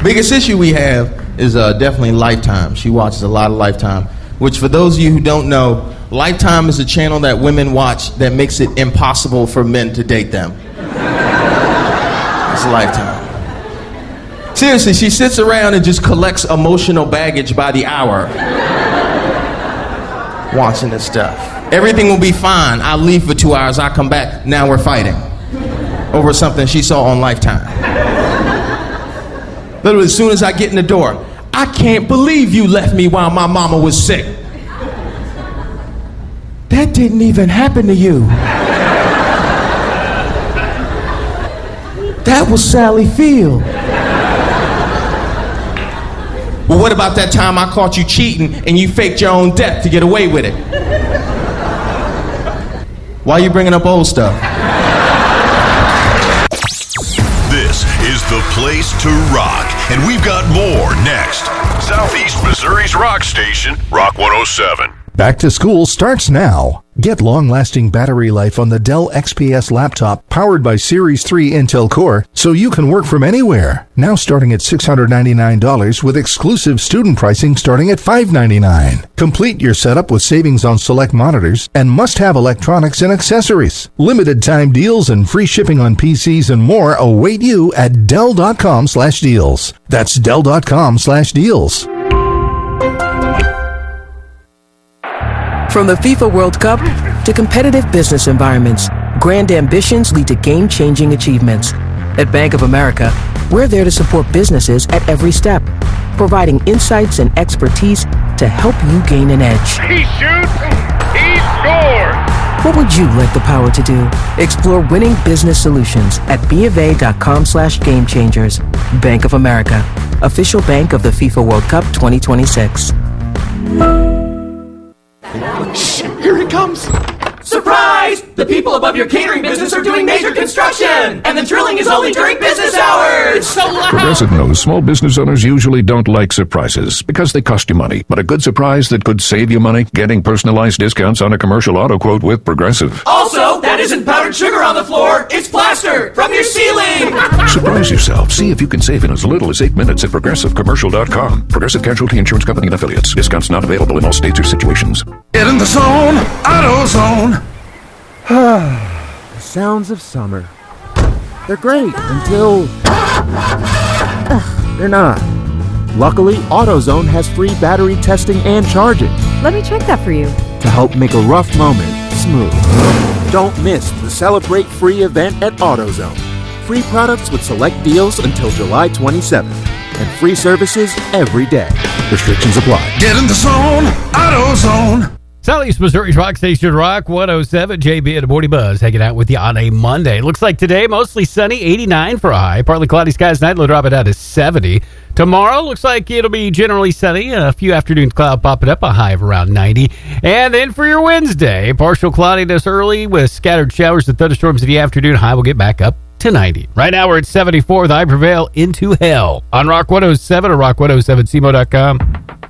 Biggest issue we have is definitely Lifetime. She watches a lot of Lifetime, which for those of you who don't know, Lifetime is a channel that women watch that makes it impossible for men to date them. It's Lifetime. Seriously, she sits around and just collects emotional baggage by the hour watching this stuff. Everything will be fine. I'll leave for 2 hours. I'll come back. Now we're fighting over something she saw on Lifetime. Literally, as soon as I get in the door, I can't believe you left me while my mama was sick. That didn't even happen to you. That was Sally Field. Well, what about that time I caught you cheating and you faked your own death to get away with it? Why are you bringing up old stuff? This is the place to rock, and we've got more next. Southeast Missouri's rock station, Rock 107. Back to school starts now. Get long-lasting battery life on the Dell XPS laptop powered by Series 3 Intel Core so you can work from anywhere. Now starting at $699 with exclusive student pricing starting at $599. Complete your setup with savings on select monitors and must-have electronics and accessories. Limited time deals and free shipping on PCs and more await you at Dell.com/deals. That's Dell.com/deals. From the FIFA World Cup to competitive business environments, grand ambitions lead to game-changing achievements. At Bank of America, we're there to support businesses at every step, providing insights and expertise to help you gain an edge. He shoots, he scores! What would you like the power to do? Explore winning business solutions at BofA.com/gamechangers. Bank of America, official bank of the FIFA World Cup 2026. Shh, here he comes. Surprise! The people above your catering business are doing major construction, and the drilling is only during business hours. It's so loud. Progressive knows small business owners usually don't like surprises because they cost you money. But a good surprise that could save you money, getting personalized discounts on a commercial auto quote with Progressive. Also, that isn't powdered sugar on the floor. It's plaster from your ceiling. Surprise yourself. See if you can save in as little as 8 minutes at ProgressiveCommercial.com. Progressive Casualty Insurance Company and Affiliates. Discounts not available in all states or situations. Get in the zone, AutoZone. The sounds of summer. They're great until they're not. Luckily, AutoZone has free battery testing and charging. Let me check that for you. To help make a rough moment smooth. Don't miss the Celebrate Free event at AutoZone. Free products with select deals until July 27th. And free services every day. Restrictions apply. Get in the zone, AutoZone. Southeast Missouri's rock station, Rock 107. JB and the Morning Buzz hanging out with you on a Monday. Looks like today, mostly sunny, 89 for a high. Partly cloudy skies tonight, will drop it down to 70. Tomorrow, looks like it'll be generally sunny. A few afternoon cloud popping up, a high of around 90. And then for your Wednesday, partial cloudiness early with scattered showers and thunderstorms in the afternoon. High will get back up to 90. Right now, we're at 74. The high prevail into hell on Rock 107 or rock107cmo.com.